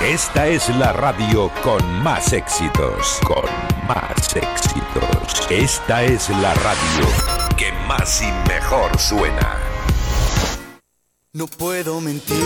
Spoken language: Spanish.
Esta es la radio con más éxitos. Con más éxitos. Esta es la radio que más y mejor suena. No puedo mentir,